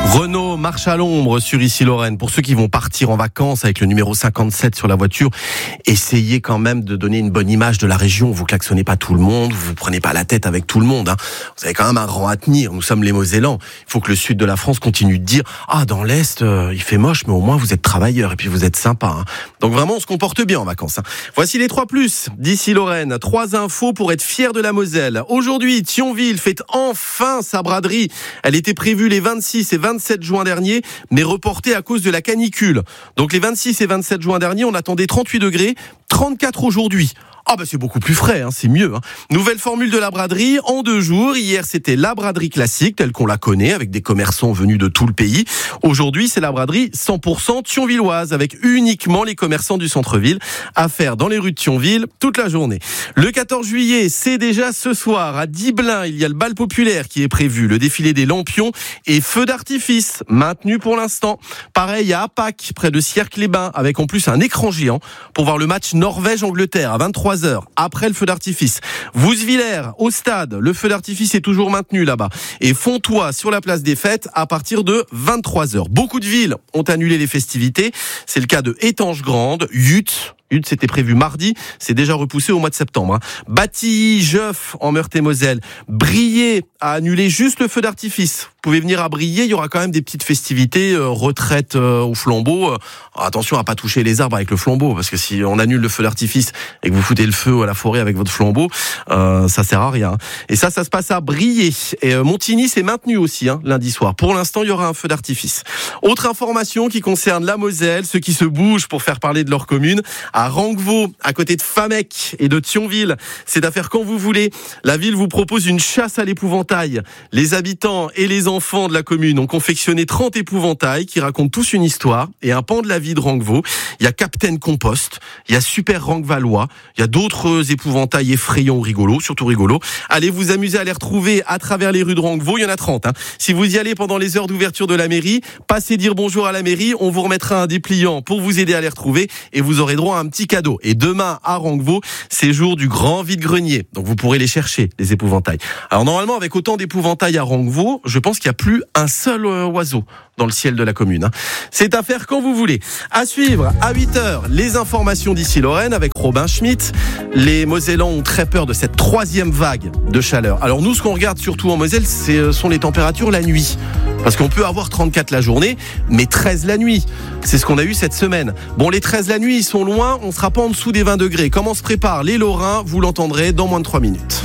Renault marche à l'ombre sur Issy-Lorraine. Pour ceux qui vont partir en vacances avec le numéro 57 sur la voiture, essayez quand même de donner une bonne image de la région. Vous klaxonnez pas tout le monde, vous prenez pas la tête avec tout le monde. Vous avez quand même un rang à tenir. Nous sommes les Mosellans. Il faut que le sud de la France continue de dire « Ah, dans l'Est, il fait moche, mais au moins vous êtes travailleurs et puis vous êtes sympa. » Donc vraiment, on se comporte bien en vacances. Voici les 3+ d'Issy-Lorraine. 3 infos pour être fier de la Moselle. Aujourd'hui, Thionville fête enfin sa braderie. Elle était prévue les 26 et 27 juin dernier, mais reportée à cause de la canicule. Donc les 26 et 27 juin dernier, on attendait 38 degrés, 34 aujourd'hui. Ah bah c'est beaucoup plus frais, c'est mieux. Nouvelle formule de la braderie en 2 jours. Hier c'était la braderie classique telle qu'on la connaît avec des commerçants venus de tout le pays. Aujourd'hui c'est la braderie 100% thionvilloise avec uniquement les commerçants du centre-ville à faire dans les rues de Thionville toute la journée. Le 14 juillet c'est déjà ce soir à Dibelin, il y a le bal populaire qui est prévu, le défilé des lampions et feux d'artifice maintenu pour l'instant. Pareil à Apac près de Sierck-les-Bains avec en plus un écran géant pour voir le match Norvège-Angleterre à 23h après le feu d'artifice. Wouswiller au stade, le feu d'artifice est toujours maintenu là-bas. Et Fontoy sur la place des Fêtes à partir de 23h. Beaucoup de villes ont annulé les festivités. C'est le cas de Étanges-Grande, Yutz, c'était prévu mardi, c'est déjà repoussé au mois de septembre. Battilly, Jeuf en Meurthe-et-Moselle, Briey a annulé juste le feu d'artifice. Vous pouvez venir à Briey, il y aura quand même des petites festivités, retraite au flambeau. Attention à pas toucher les arbres avec le flambeau, parce que si on annule le feu d'artifice et que vous foutez le feu à la forêt avec votre flambeau, ça sert à rien. Et ça se passe à Briey. Et Montigny c'est maintenu aussi lundi soir. Pour l'instant, il y aura un feu d'artifice. Autre information qui concerne la Moselle, ceux qui se bougent pour faire parler de leur commune. À Rangevaux, à côté de Famec et de Thionville. C'est à faire quand vous voulez. La ville vous propose une chasse à l'épouvantail. Les habitants et les enfants de la commune ont confectionné 30 épouvantails qui racontent tous une histoire et un pan de la vie de Rangevaux. Il y a Captain Compost, il y a Super Rangvalois, il y a d'autres épouvantails effrayants ou rigolos, surtout rigolos. Allez vous amuser à les retrouver à travers les rues de Rangevaux, il y en a 30. Si vous y allez pendant les heures d'ouverture de la mairie, passez dire bonjour à la mairie, on vous remettra un dépliant pour vous aider à les retrouver et vous aurez droit à un petit cadeau. Et demain à Rangevaux, c'est jour du grand vide-grenier. Donc vous pourrez les chercher, les épouvantails. Alors normalement, avec autant d'épouvantails à Rangevaux, je pense qu'il n'y a plus un seul oiseau dans le ciel de la commune. C'est à faire quand vous voulez. À suivre, à 8h, les informations d'Issy-Lorraine avec Robin Schmitt. Les Mosellans ont très peur de cette 3e vague de chaleur. Alors nous, ce qu'on regarde surtout en Moselle, ce sont les températures la nuit. Parce qu'on peut avoir 34 la journée, mais 13 la nuit. C'est ce qu'on a eu cette semaine. Bon, les 13 la nuit, ils sont loin, on ne sera pas en dessous des 20 degrés. Comment se préparent les Lorrains, vous l'entendrez dans moins de 3 minutes.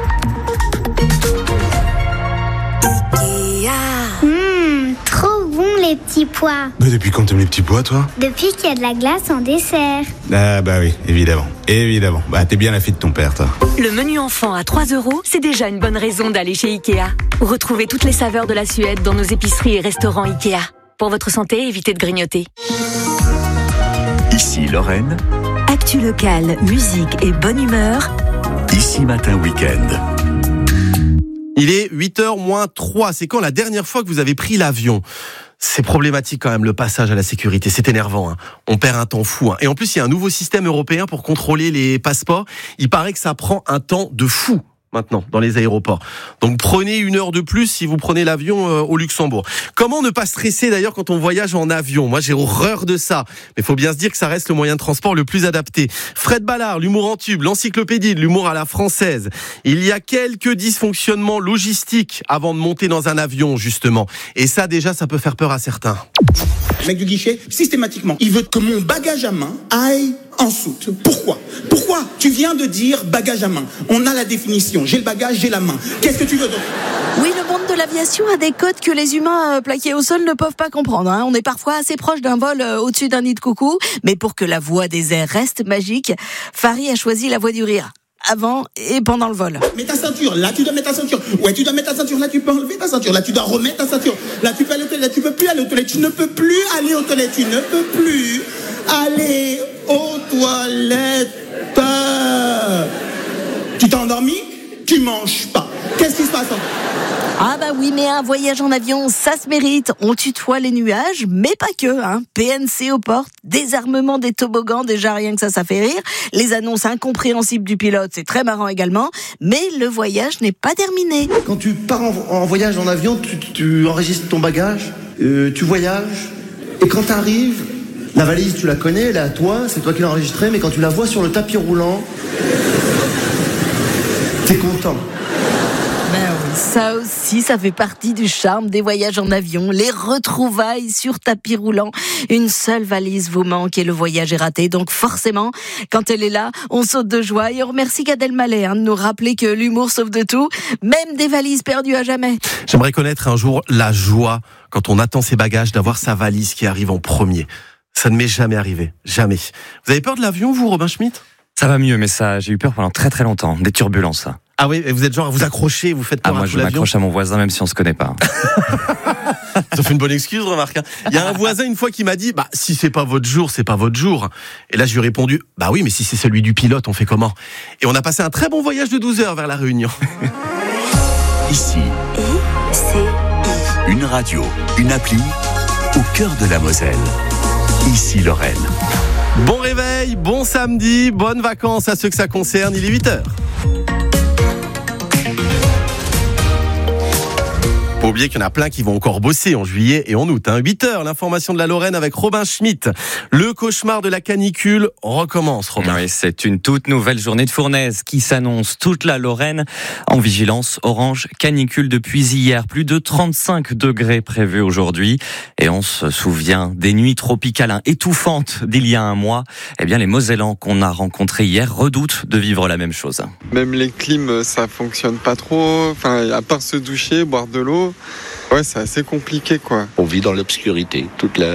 Les petits pois. Mais depuis quand t'aimes les petits pois, toi? Depuis qu'il y a de la glace en dessert. Ah bah oui, évidemment. Bah t'es bien la fille de ton père, toi. Le menu enfant à 3 €, c'est déjà une bonne raison d'aller chez Ikea. Retrouvez toutes les saveurs de la Suède dans nos épiceries et restaurants Ikea. Pour votre santé, évitez de grignoter. Issy-Lorraine. Actu locale, musique et bonne humeur. Ici Matin Week-end. Il est 8h moins 3. C'est quand la dernière fois que vous avez pris l'avion? C'est problématique quand même le passage à la sécurité, c'est énervant. On perd un temps fou. Et en plus, il y a un nouveau système européen pour contrôler les passeports. Il paraît que ça prend un temps de fou maintenant dans les aéroports. Donc prenez 1 heure de plus si vous prenez l'avion au Luxembourg. Comment ne pas stresser d'ailleurs quand on voyage en avion? Moi j'ai horreur de ça, mais il faut bien se dire que ça reste le moyen de transport le plus adapté. Fred Ballard, l'humour en tube, l'encyclopédie de l'humour à la française. Il y a quelques dysfonctionnements logistiques avant de monter dans un avion justement. Et ça déjà, ça peut faire peur à certains. Le mec du guichet, systématiquement, il veut que mon bagage à main aille en soute. Pourquoi? Tu viens de dire bagage à main. On a la définition. J'ai le bagage, j'ai la main. Qu'est-ce que tu veux donc? Oui, le monde de l'aviation a des codes que les humains plaqués au sol ne peuvent pas comprendre. On est parfois assez proche d'un vol au-dessus d'un nid de coucou. Mais pour que la voix des airs reste magique, Farid a choisi la voix du rire. Avant et pendant le vol. Mets ta ceinture, là tu dois mettre ta ceinture. Ouais, tu dois mettre ta ceinture, là tu peux enlever ta ceinture. Là tu dois remettre ta ceinture. Là tu peux aller aux toilettes, tu peux plus aller aux toilettes. Tu ne peux plus aller aux toilettes, tu ne peux plus aller aux toilettes. Tu t'es endormi? Tu manges pas. Qu'est-ce qui se passe? Ah bah oui, mais un voyage en avion, ça se mérite. On tutoie les nuages, mais pas que. PNC aux portes, désarmement des toboggans, déjà rien que ça fait rire. Les annonces incompréhensibles du pilote, c'est très marrant également. Mais le voyage n'est pas terminé. Quand tu pars en voyage en avion, tu enregistres ton bagage tu voyages, et quand t'arrives, la valise, tu la connais, elle est à toi, c'est toi qui l'as enregistrée, mais quand tu la vois sur le tapis roulant, t'es content. Ben oui, ça aussi, ça fait partie du charme des voyages en avion, les retrouvailles sur tapis roulant. Une seule valise vous manque et le voyage est raté. Donc forcément, quand elle est là, on saute de joie et on remercie Gad Elmaleh de nous rappeler que l'humour sauve de tout, même des valises perdues à jamais. J'aimerais connaître un jour la joie, quand on attend ses bagages, d'avoir sa valise qui arrive en premier. Ça ne m'est jamais arrivé, jamais. Vous avez peur de l'avion, vous, Robin Schmitt ? Ça va mieux, mais ça, j'ai eu peur pendant très très longtemps. Des turbulences, ça. Ah oui, et vous êtes genre à vous accrocher, vous faites peur à tout l'avion. Moi je m'accroche à mon voisin même si on se connaît pas. Ça fait une bonne excuse, remarque. Il y a un voisin une fois qui m'a dit, si c'est pas votre jour, c'est pas votre jour. Et là je lui ai répondu, oui, mais si c'est celui du pilote, on fait comment ? Et on a passé un très bon voyage de 12 heures vers la Réunion. Ici, une radio, une appli, au cœur de la Moselle. Ici Lorraine. Bon réveil, bon samedi, bonnes vacances à ceux que ça concerne, il est 8h. Pas oublier qu'il y en a plein qui vont encore bosser en juillet et en août. 8h, l'information de la Lorraine avec Robin Schmitt. Le cauchemar de la canicule recommence, Robin. Oui, c'est une toute nouvelle journée de fournaise qui s'annonce. Toute la Lorraine en vigilance orange canicule depuis hier. Plus de 35 degrés prévus aujourd'hui. Et on se souvient des nuits tropicales étouffantes d'il y a un mois. Eh bien, les Mosellans qu'on a rencontrés hier redoutent de vivre la même chose. Même les clims, ça fonctionne pas trop. Enfin, à part se doucher, boire de l'eau. Ouais, c'est assez compliqué, quoi. On vit dans l'obscurité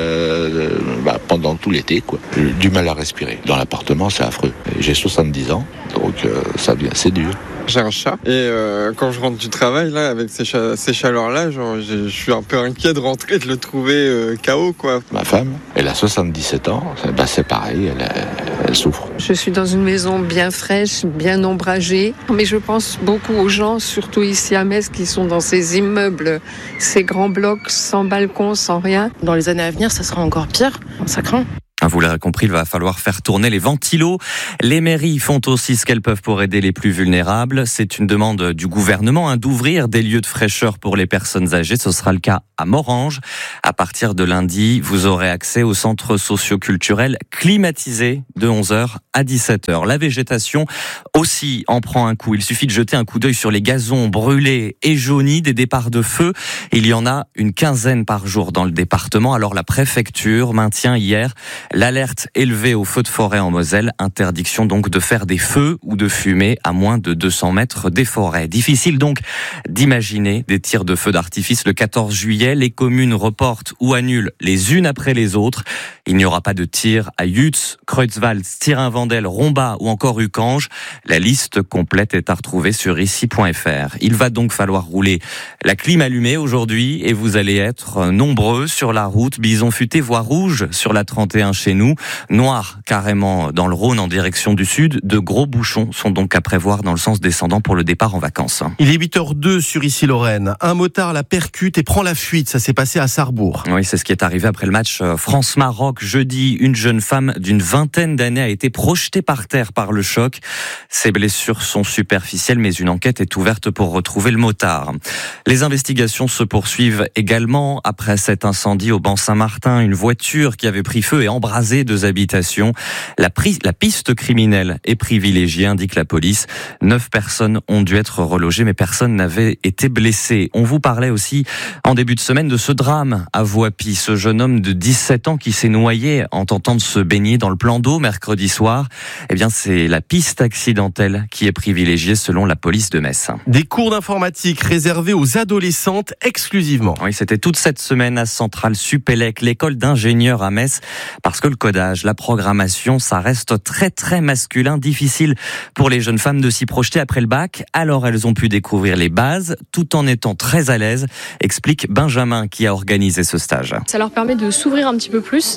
pendant tout l'été, quoi. J'ai du mal à respirer. Dans l'appartement, c'est affreux. J'ai 70 ans, donc c'est dur. J'ai un chat et quand je rentre du travail là avec ces chaleurs-là, je suis un peu inquiet de rentrer, de le trouver KO, quoi. Ma femme, elle a 77 ans, c'est pareil, elle souffre. Je suis dans une maison bien fraîche, bien ombragée, mais je pense beaucoup aux gens, surtout ici à Metz, qui sont dans ces immeubles, ces grands blocs sans balcon, sans rien. Dans les années à venir, ça sera encore pire, ça craint. Vous l'avez compris, il va falloir faire tourner les ventilos. Les mairies font aussi ce qu'elles peuvent pour aider les plus vulnérables. C'est une demande du gouvernement d'ouvrir des lieux de fraîcheur pour les personnes âgées. Ce sera le cas à Morhange. À partir de lundi, vous aurez accès au centre socio-culturel climatisé de 11h à 17h. La végétation aussi en prend un coup. Il suffit de jeter un coup d'œil sur les gazons brûlés et jaunis des départs de feu. Il y en a une quinzaine par jour dans le département. Alors la préfecture maintient hier l'alerte élevée aux feux de forêt en Moselle. Interdiction donc de faire des feux ou de fumer à moins de 200 mètres des forêts. Difficile donc d'imaginer des tirs de feux d'artifice le 14 juillet. Les communes reportent ou annulent les unes après les autres. Il n'y aura pas de tir à Yutz, Creutzwald, Stirin-Wendel, Romba ou encore Ucange. La liste complète est à retrouver sur ici.fr. Il va donc falloir rouler la clim allumée aujourd'hui et vous allez être nombreux sur la route. Bison futé, voie rouge sur la 31 chez nous. Noir carrément dans le Rhône en direction du sud. De gros bouchons sont donc à prévoir dans le sens descendant pour le départ en vacances. Il est 8h02 sur ici Lorraine. Un motard la percute et prend la fuite. Ça s'est passé à Sarrebourg. Oui, c'est ce qui est arrivé après le match France-Maroc. Jeudi, une jeune femme d'une vingtaine d'années a été projetée par terre par le choc. Ses blessures sont superficielles, mais une enquête est ouverte pour retrouver le motard. Les investigations se poursuivent également après cet incendie au Banc Saint-Martin. Une voiture qui avait pris feu et embrasé 2 habitations. La piste criminelle est privilégiée, indique la police. 9 personnes ont dû être relogées, mais personne n'avait été blessé. On vous parlait aussi en début de semaine de ce drame à Voipy. Ce jeune homme de 17 ans qui s'est noyé en tentant de se baigner dans le plan d'eau mercredi soir. Eh bien, c'est la piste accidentelle qui est privilégiée selon la police de Metz. Des cours d'informatique réservés aux adolescentes exclusivement. Oui, c'était toute cette semaine à Centrale Supélec, l'école d'ingénieurs à Metz, parce que le codage, la programmation, ça reste très très masculin, difficile pour les jeunes femmes de s'y projeter après le bac. Alors elles ont pu découvrir les bases tout en étant très à l'aise, explique Benjamin qui a organisé ce stage. Ça leur permet de s'ouvrir un petit peu plus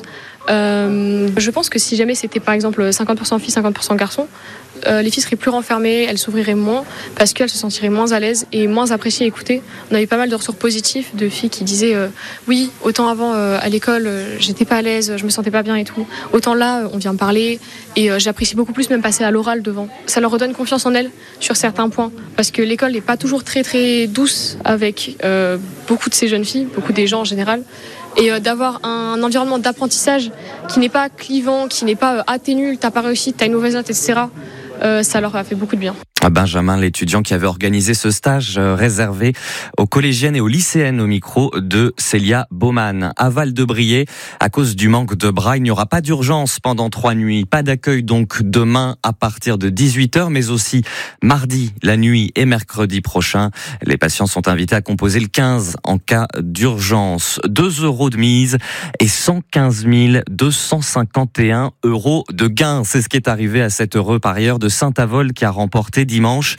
Je pense que si jamais c'était par exemple 50% filles, 50% garçons, les filles seraient plus renfermées, elles s'ouvriraient moins parce qu'elles se sentiraient moins à l'aise et moins appréciées et écoutées. On a eu pas mal de retours positifs de filles qui disaient oui, autant avant à l'école j'étais pas à l'aise, je me sentais pas bien et tout. Autant là on vient me parler et j'apprécie beaucoup plus même passer à l'oral devant. Ça leur redonne confiance en elles sur certains points parce que l'école n'est pas toujours très très douce avec beaucoup de ces jeunes filles, beaucoup des gens en général. Et d'avoir un environnement d'apprentissage qui n'est pas clivant, qui n'est pas t'es nul, t'as pas réussi, t'as une mauvaise note, etc. Ça leur a fait beaucoup de bien. Benjamin, l'étudiant qui avait organisé ce stage réservé aux collégiennes et aux lycéennes au micro de Célia Baumann. À Val-de-Briey, à cause du manque de bras, il n'y aura pas d'urgence pendant 3 nuits. Pas d'accueil donc demain à partir de 18h, mais aussi mardi, la nuit et mercredi prochain. Les patients sont invités à composer le 15 en cas d'urgence. 2 € de mise et 115 251 € de gain. C'est ce qui est arrivé à cet heureux parieur de Saint-Avold qui a remporté dimanche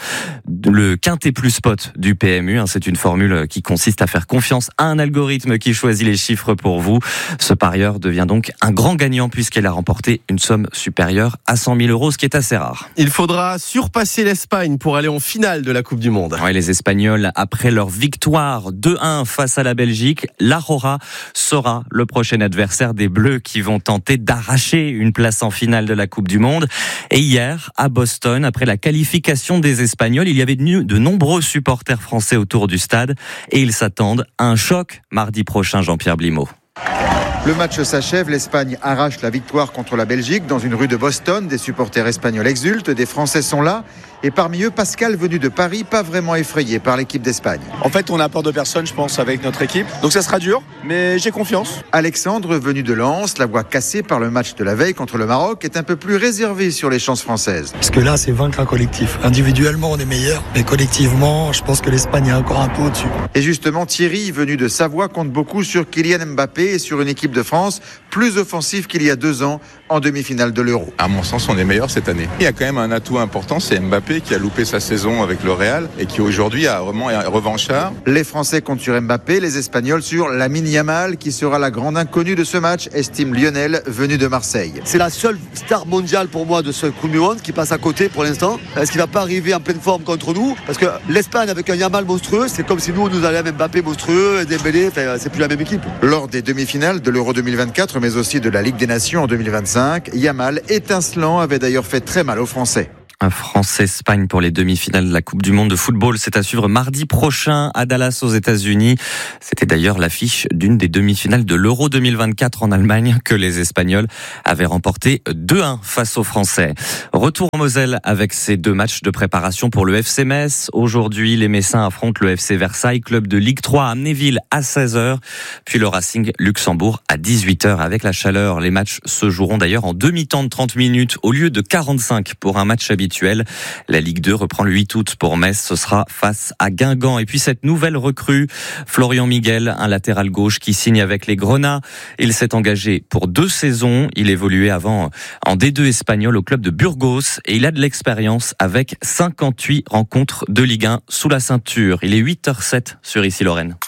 le quintet plus spot du PMU. C'est une formule qui consiste à faire confiance à un algorithme qui choisit les chiffres pour vous. Ce parieur devient donc un grand gagnant puisqu'il a remporté une somme supérieure à 100 000 €, ce qui est assez rare. Il faudra surpasser l'Espagne pour aller en finale de la Coupe du Monde. Ouais, les Espagnols, après leur victoire 2-1 face à la Belgique, la Rora sera le prochain adversaire des Bleus qui vont tenter d'arracher une place en finale de la Coupe du Monde. Et hier, à Boston, après la qualification des Espagnols, il y avait de nombreux supporters français autour du stade et ils s'attendent à un choc mardi prochain, Jean-Pierre Blimaud. Le match s'achève, l'Espagne arrache la victoire contre la Belgique dans une rue de Boston. Des supporters espagnols exultent, des Français sont là. Et parmi eux, Pascal, venu de Paris, pas vraiment effrayé par l'équipe d'Espagne. En fait, on a peur de personne, je pense, avec notre équipe. Donc ça sera dur, mais j'ai confiance. Alexandre, venu de Lens, la voix cassée par le match de la veille contre le Maroc, est un peu plus réservé sur les chances françaises. Parce que là, c'est vaincre un collectif. Individuellement, on est meilleur, mais collectivement, je pense que l'Espagne est encore un peu au-dessus. Et justement, Thierry, venu de Savoie, compte beaucoup sur Kylian Mbappé et sur une équipe de France plus offensive qu'il y a 2 ans en demi-finale de l'Euro. À mon sens, on est meilleur cette année. Il y a quand même un atout important, c'est Mbappé qui a loupé sa saison avec le Real et qui aujourd'hui a vraiment un revanchard. Les Français comptent sur Mbappé, les Espagnols sur Lamine Yamal qui sera la grande inconnue de ce match, estime Lionel, venu de Marseille. C'est la seule star mondiale pour moi de ce Coupe du Monde qui passe à côté pour l'instant. Est-ce qu'il ne va pas arriver en pleine forme contre nous? Parce que l'Espagne avec un Yamal monstrueux, c'est comme si nous allions un Mbappé monstrueux, Dembélé, c'est plus la même équipe. Lors des demi-finales de l'Euro 2024, mais aussi de la Ligue des Nations en 2025, Yamal, étincelant, avait d'ailleurs fait très mal aux Français. Un France-Espagne pour les demi-finales de la Coupe du Monde de football. C'est à suivre mardi prochain à Dallas aux États-Unis. C'était d'ailleurs l'affiche d'une des demi-finales de l'Euro 2024 en Allemagne que les Espagnols avaient remporté 2-1 face aux Français. Retour en Moselle avec ces 2 matchs de préparation pour le FC Metz. Aujourd'hui, les Messins affrontent le FC Versailles, club de Ligue 3 à Amnéville à 16h. Puis le Racing Luxembourg à 18h. Avec la chaleur, les matchs se joueront d'ailleurs en demi-temps de 30 minutes au lieu de 45 pour un match habituel. La Ligue 2 reprend le 8 août pour Metz, ce sera face à Guingamp. Et puis cette nouvelle recrue, Florian Miguel, un latéral gauche qui signe avec les Grenats. Il s'est engagé pour 2 saisons. Il évoluait avant en D2 espagnol au club de Burgos et il a de l'expérience avec 58 rencontres de Ligue 1 sous la ceinture. Il est 8h07 sur Issy-Lorraine.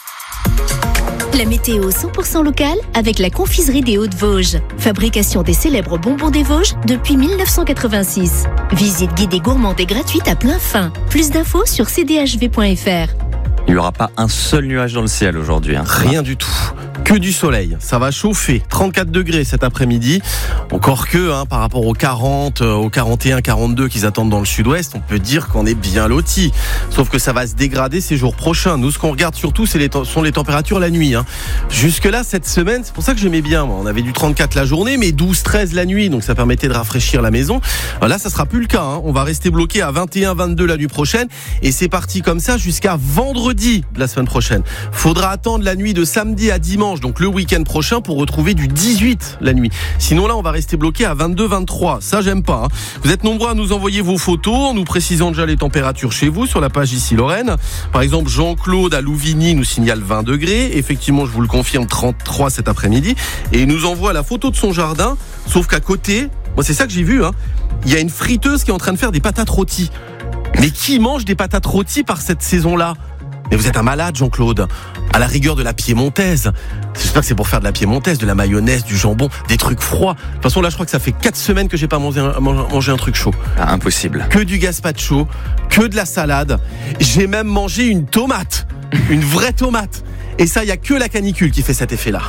La météo 100% locale avec la confiserie des Hauts-de-Vosges. Fabrication des célèbres bonbons des Vosges depuis 1986. Visite guidée gourmande et gratuite à plein fin. Plus d'infos sur cdhv.fr. Il n'y aura pas un seul nuage dans le ciel aujourd'hui. Rien du tout. Que du soleil. Ça va chauffer. 34 degrés cet après-midi. Encore que, par rapport aux 40, aux 41, 42 qu'ils attendent dans le sud-ouest, on peut dire qu'on est bien lotis. Sauf que ça va se dégrader ces jours prochains. Nous, ce qu'on regarde surtout, sont les températures la nuit. Jusque-là, cette semaine, c'est pour ça que j'aimais bien. On avait du 34 la journée, mais 12, 13 la nuit. Donc ça permettait de rafraîchir la maison. Là, ça sera plus le cas. On va rester bloqué à 21, 22 la nuit prochaine. Et c'est parti comme ça jusqu'à vendredi de la semaine prochaine. Faudra attendre la nuit de samedi à dimanche, donc le week-end prochain, pour retrouver du 18 la nuit. Sinon là, on va rester bloqué à 22, 23. Ça, j'aime pas. Vous êtes nombreux à nous envoyer vos photos en nous précisant déjà les températures chez vous sur la page Issy-Lorraine. Par exemple, Jean-Claude à Louvigny nous signale 20 degrés. Effectivement, je vous le confirme, 33 cet après-midi. Et il nous envoie la photo de son jardin. Sauf qu'à côté, moi c'est ça que j'ai vu, il y a une friteuse qui est en train de faire des patates rôties. Mais qui mange des patates rôties par cette saison-là ? Mais vous êtes un malade, Jean-Claude. À la rigueur de la piémontaise. J'espère que c'est pour faire de la piémontaise, de la mayonnaise, du jambon, des trucs froids. De toute façon, là, je crois que ça fait 4 semaines que j'ai pas mangé un truc chaud. Ah, impossible. Que du gazpacho, que de la salade. J'ai même mangé une tomate. Une vraie tomate. Et ça, il n'y a que la canicule qui fait cet effet-là.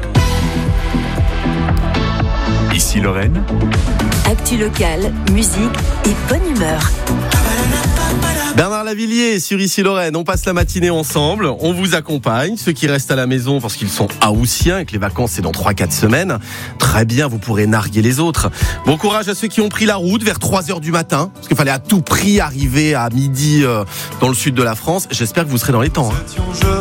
Ici Lorraine. Actu locale, musique et bonne humeur. Bernard Lavillier sur Ici Lorraine, on passe la matinée ensemble, on vous accompagne, ceux qui restent à la maison parce qu'ils sont haussiens et que les vacances c'est dans 3-4 semaines, très bien, vous pourrez narguer les autres. Bon courage à ceux qui ont pris la route vers 3h du matin, parce qu'il fallait à tout prix arriver à midi dans le sud de la France, j'espère que vous serez dans les temps.